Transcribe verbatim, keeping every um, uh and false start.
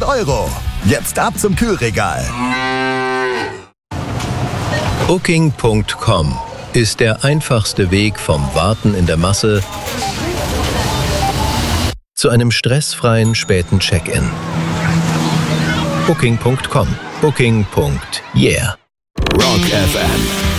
Euro. Jetzt ab zum Kühlregal. Booking Punkt com ist der einfachste Weg vom Warten in der Masse zu einem stressfreien späten Check-in. Booking Punkt com. Booking. Yeah. Rock F M.